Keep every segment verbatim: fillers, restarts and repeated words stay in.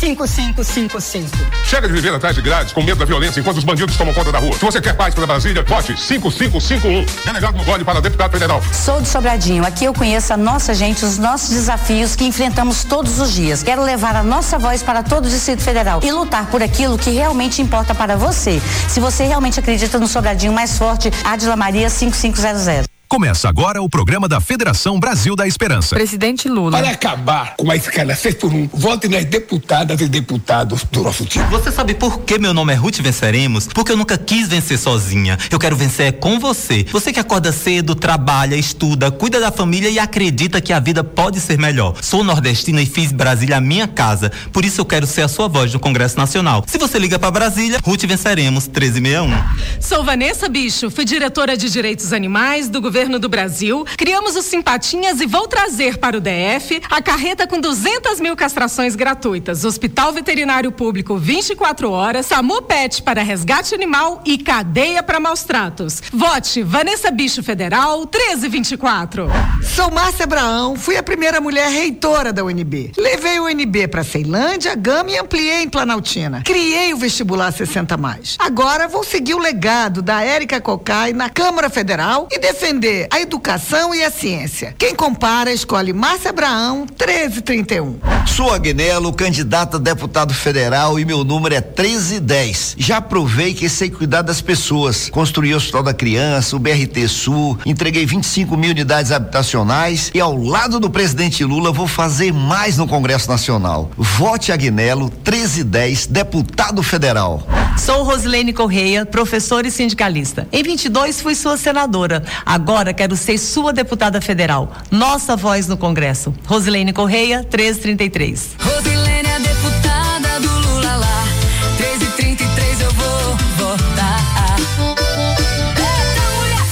cinco cinco cinco cinco. Chega de viver atrás de grades com medo da violência enquanto os bandidos tomam conta da rua. Se você quer paz para Brasília, vote cinco cinco cinco um. Delegado Lugoli para deputado federal. Sou de Sobradinho. Aqui eu conheço a nossa gente, os nossos desafios que enfrentamos todos os dias. Quero levar a nossa voz para todo o Distrito Federal e lutar por aquilo que realmente importa para você. Se você realmente acredita no Sobradinho mais forte, Adila Maria cinco cinco zero zero. Começa agora o programa da Federação Brasil da Esperança. Presidente Lula. Para acabar com a escala seis por um, vote nas deputadas e deputados do nosso time. Você sabe por que meu nome é Ruth Venceremos? Porque eu nunca quis vencer sozinha. Eu quero vencer com você. Você que acorda cedo, trabalha, estuda, cuida da família e acredita que a vida pode ser melhor. Sou nordestina e fiz Brasília a minha casa. Por isso eu quero ser a sua voz no Congresso Nacional. Se você liga para Brasília, Ruth Venceremos, treze sessenta e um. Sou Vanessa Bicho, fui diretora de Direitos Animais do Governo do Brasil, criamos os Simpatinhas e vou trazer para o D F a carreta com duzentas mil castrações gratuitas, Hospital Veterinário Público vinte e quatro horas, SAMU Pet para resgate animal e cadeia para maus tratos. Vote Vanessa Bicho Federal treze vinte e quatro. Sou Márcia Abraão, fui a primeira mulher reitora da U N B. Levei o U N B para Ceilândia, Gama e ampliei em Planaltina. Criei o vestibular sessenta mais. Agora vou seguir o legado da Érica Cocai na Câmara Federal e defender a educação e a ciência. Quem compara, escolhe Márcia Abraão, treze trinta e um. Sou Agnello, candidata a deputado federal e meu número é treze dez. Já provei que sei cuidar das pessoas. Construí o Hospital da Criança, o B R T Sul, entreguei vinte e cinco mil unidades habitacionais e ao lado do presidente Lula vou fazer mais no Congresso Nacional. Vote Agnello, treze dez, deputado federal. Sou Rosilene Correia, professora e sindicalista. Em vinte e dois fui sua senadora. Agora quero ser sua deputada federal. Nossa voz no Congresso. Rosilene Correia, treze trinta e três. Rosilene é deputada do Lula lá. treze trinta e três eu vou votar. Eita, mulher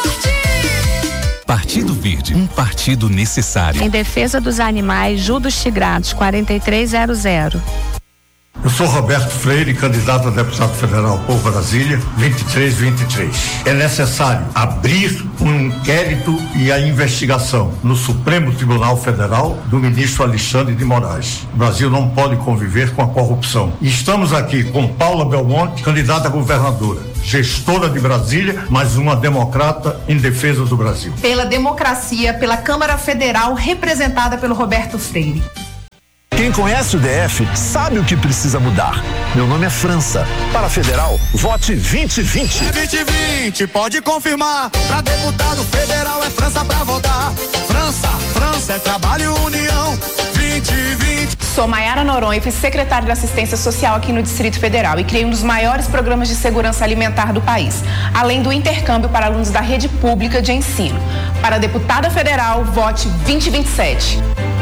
forte! Partido Verde, um partido necessário. Em defesa dos animais, Judos Tigrados, quarenta e três zero zero. Eu sou Roberto Freire, candidato a deputado federal por Brasília, vinte e três vinte e três. É necessário abrir um inquérito e a investigação no Supremo Tribunal Federal do ministro Alexandre de Moraes. O Brasil não pode conviver com a corrupção. E estamos aqui com Paula Belmonte, candidata a governadora, gestora de Brasília, mas uma democrata em defesa do Brasil. Pela democracia, pela Câmara Federal, representada pelo Roberto Freire. Quem conhece o D F sabe o que precisa mudar. Meu nome é França. Para federal, vote vinte vinte. É vinte vinte, pode confirmar. Pra deputado federal é França pra votar. França, França é trabalho e união. vinte vinte. Sou Maiara Noronha e fui secretária de Assistência Social aqui no Distrito Federal e criei um dos maiores programas de segurança alimentar do país, além do intercâmbio para alunos da rede pública de ensino. Para deputada federal, vote vinte vinte e sete.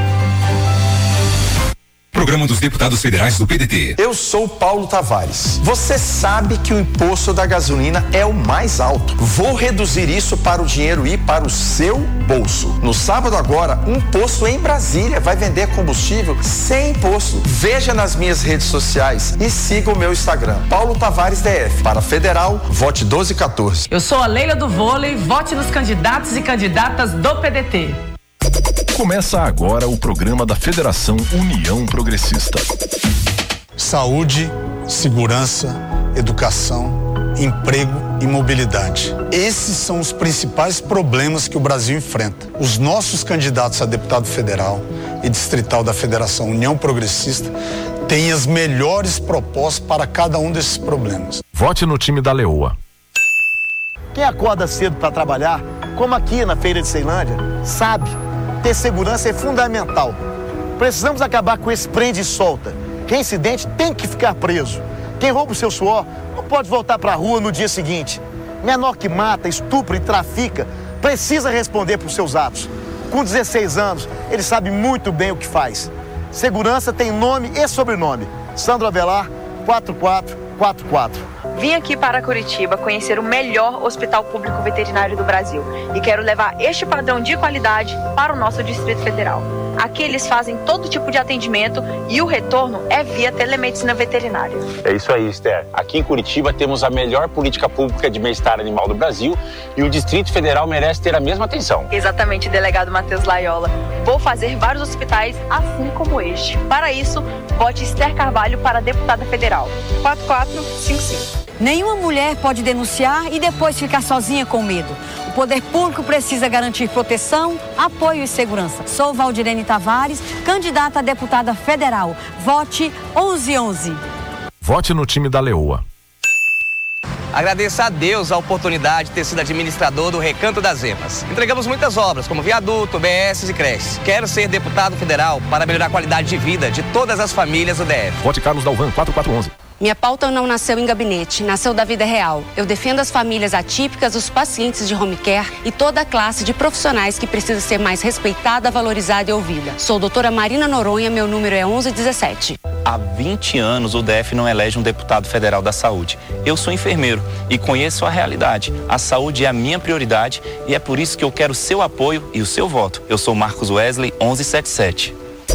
Programa dos Deputados Federais do P D T. Eu sou Paulo Tavares. Você sabe que o imposto da gasolina é o mais alto. Vou reduzir isso para o dinheiro ir para o seu bolso. No sábado agora, um posto em Brasília vai vender combustível sem imposto. Veja nas minhas redes sociais e siga o meu Instagram, Paulo Tavares D F. Para federal, vote doze quatorze. Eu sou a Leila do Vôlei, vote nos candidatos e candidatas do P D T. Começa agora o programa da Federação União Progressista. Saúde, segurança, educação, emprego e mobilidade. Esses são os principais problemas que o Brasil enfrenta. Os nossos candidatos a deputado federal e distrital da Federação União Progressista têm as melhores propostas para cada um desses problemas. Vote no time da Leoa. Quem acorda cedo para trabalhar, como aqui na Feira de Ceilândia, sabe, ter segurança é fundamental. Precisamos acabar com esse prende e solta. Quem se dente tem que ficar preso. Quem rouba o seu suor não pode voltar para a rua no dia seguinte. Menor que mata, estupra e trafica precisa responder por seus atos. Com dezesseis anos, ele sabe muito bem o que faz. Segurança tem nome e sobrenome. Sandro Avelar, quatro quatro quatro quatro. Vim aqui para Curitiba conhecer o melhor hospital público veterinário do Brasil e quero levar este padrão de qualidade para o nosso Distrito Federal. Aqui eles fazem todo tipo de atendimento e o retorno é via telemedicina veterinária. É isso aí, Esther. Aqui em Curitiba temos a melhor política pública de bem-estar animal do Brasil e o Distrito Federal merece ter a mesma atenção. Exatamente, delegado Matheus Laiola. Vou fazer vários hospitais assim como este. Para isso, vote Esther Carvalho para deputada federal. quatro quatro cinco cinco. Nenhuma mulher pode denunciar e depois ficar sozinha com medo. O poder público precisa garantir proteção, apoio e segurança. Sou Valdirene Tavares, candidata a deputada federal. Vote onze onze. Vote no time da Leoa. Agradeço a Deus a oportunidade de ter sido administrador do Recanto das Emas. Entregamos muitas obras, como viaduto, B S e creches. Quero ser deputado federal para melhorar a qualidade de vida de todas as famílias do D F. Vote Carlos Dalvan, quatro quatro onze. Minha pauta não nasceu em gabinete, nasceu da vida real. Eu defendo as famílias atípicas, os pacientes de home care e toda a classe de profissionais que precisa ser mais respeitada, valorizada e ouvida. Sou doutora Marina Noronha, meu número é onze dezessete. Há vinte anos o D F não elege um deputado federal da saúde. Eu sou enfermeiro e conheço a realidade. A saúde é a minha prioridade e é por isso que eu quero o seu apoio e o seu voto. Eu sou Marcos Wesley, onze setenta e sete.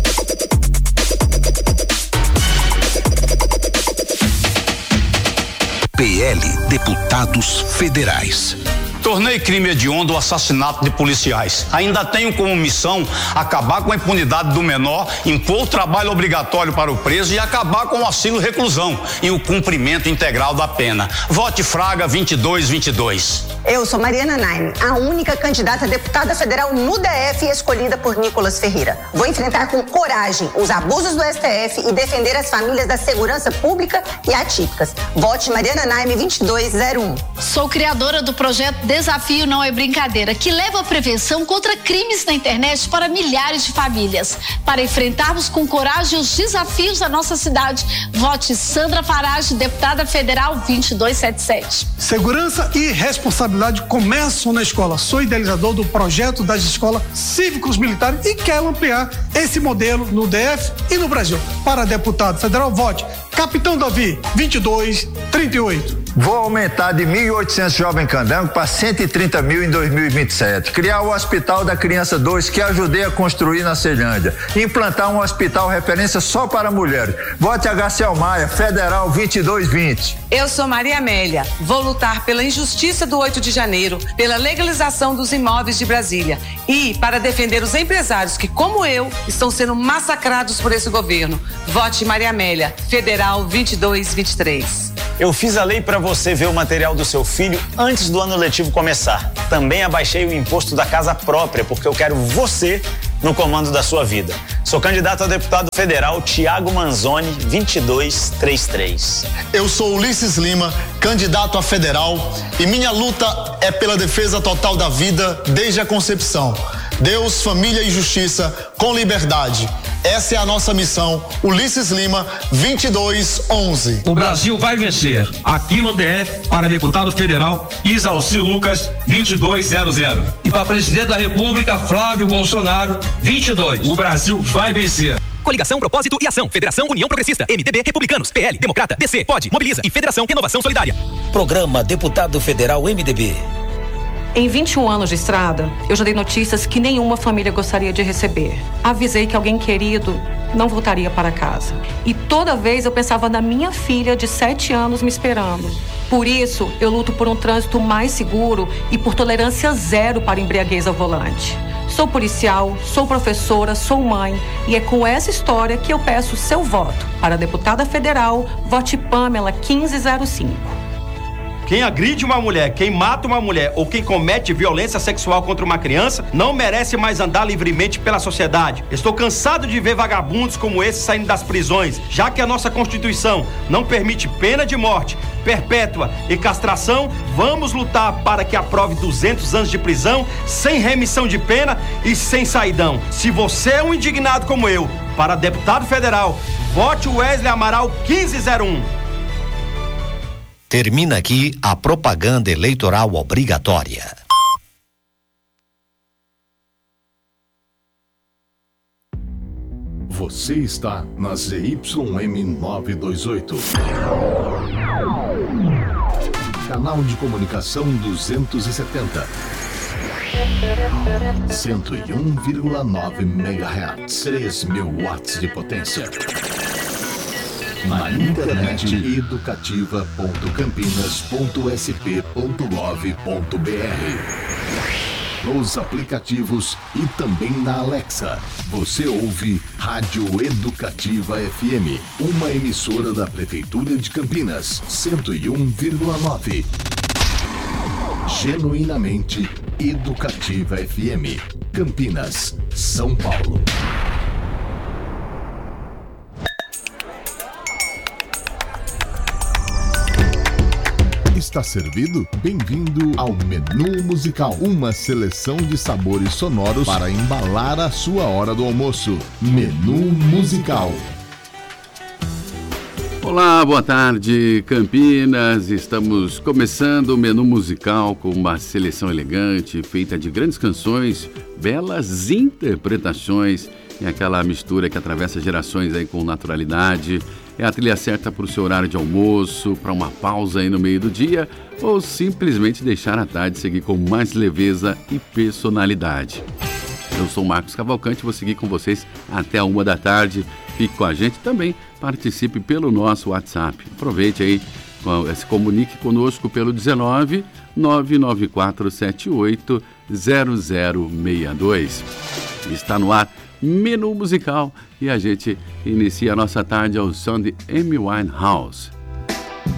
P L Deputados Federais. Tornei crime hediondo o assassinato de policiais. Ainda tenho como missão acabar com a impunidade do menor, impor o trabalho obrigatório para o preso e acabar com o auxílio-reclusão e o cumprimento integral da pena. Vote Fraga vinte e dois vinte e dois. Eu sou Mariana Naime, a única candidata a deputada federal no D F escolhida por Nicolas Ferreira. Vou enfrentar com coragem os abusos do S T F e defender as famílias da segurança pública e atípicas. Vote Mariana Naime vinte e dois zero um. Sou criadora do projeto Desafio Não é Brincadeira, que leva a prevenção contra crimes na internet para milhares de famílias. Para enfrentarmos com coragem os desafios da nossa cidade, vote Sandra Farage, deputada federal vinte e dois setenta e sete. Segurança e responsabilidade começam na escola. Sou idealizador do projeto das escolas cívicos militares e quero ampliar esse modelo no D F e no Brasil. Para deputado federal, vote Capitão Davi vinte e dois trinta e oito. Vou aumentar de mil e oitocentos jovens candango para cento e trinta mil em dois mil e vinte e sete. Criar o Hospital da Criança dois, que ajudei a construir na Ceilândia. Implantar um hospital referência só para mulheres. Vote H C Maia, Federal vinte e dois vinte. Eu sou Maria Amélia. Vou lutar pela injustiça do oito de janeiro, pela legalização dos imóveis de Brasília e para defender os empresários que, como eu, estão sendo massacrados por esse governo. Vote Maria Amélia, Federal vinte e dois vinte e três. Eu fiz a lei para você ver o material do seu filho antes do ano letivo começar. Também abaixei o imposto da casa própria, porque eu quero você no comando da sua vida. Sou candidato a deputado federal Tiago Manzoni, vinte e dois trinta e três. Eu sou Ulisses Lima, candidato a federal, e minha luta é pela defesa total da vida desde a concepção. Deus, família e justiça com liberdade. Essa é a nossa missão. Ulisses Lima, vinte e dois onze. O Brasil vai vencer. Aqui no D F, para deputado federal, Isalci Lucas, vinte e dois zero zero. E para presidente da República, Flávio Bolsonaro, vinte e dois. O Brasil vai vencer. Coligação, Propósito e Ação. Federação União Progressista. M D B, Republicanos. P L, Democrata. D C, Pode, Mobiliza e Federação Renovação Solidária. Programa Deputado Federal M D B. Em vinte e um anos de estrada, eu já dei notícias que nenhuma família gostaria de receber. Avisei que alguém querido não voltaria para casa. E toda vez eu pensava na minha filha de sete anos me esperando. Por isso, eu luto por um trânsito mais seguro e por tolerância zero para embriaguez ao volante. Sou policial, sou professora, sou mãe e é com essa história que eu peço seu voto. Para deputada federal, vote Pamela quinze zero cinco. Quem agride uma mulher, quem mata uma mulher ou quem comete violência sexual contra uma criança não merece mais andar livremente pela sociedade. Estou cansado de ver vagabundos como esse saindo das prisões, já que a nossa Constituição não permite pena de morte, perpétua e castração. Vamos lutar para que aprove duzentos anos de prisão sem remissão de pena e sem saidão. Se você é um indignado como eu, para deputado federal, vote Wesley Amaral quinze zero um. Termina aqui a propaganda eleitoral obrigatória. Você está na Z Y M novecentos e vinte e oito. Canal de comunicação duzentos e setenta. cento e um vírgula nove megahertz, três mil watts de potência. Na internet, educativa ponto campinas ponto s p ponto gov ponto b r. Nos aplicativos e também na Alexa. Você ouve Rádio Educativa F M, uma emissora da Prefeitura de Campinas, cento e um vírgula nove. Genuinamente Educativa F M, Campinas, São Paulo. Está servido? Bem-vindo ao Menu Musical, uma seleção de sabores sonoros para embalar a sua hora do almoço. Menu Musical. Olá, boa tarde, Campinas. Estamos começando o Menu Musical com uma seleção elegante, feita de grandes canções, belas interpretações e aquela mistura que atravessa gerações aí com naturalidade. É a trilha certa para o seu horário de almoço, para uma pausa aí no meio do dia ou simplesmente deixar a tarde seguir com mais leveza e personalidade. Eu sou o Marcos Cavalcante, vou seguir com vocês até a uma da tarde. Fique com a gente também, participe pelo nosso WhatsApp. Aproveite aí, se comunique conosco pelo dezenove, nove nove quatro sete oito, zero zero seis dois. Está no ar Menu Musical e a gente inicia a nossa tarde ao som de Amy Winehouse.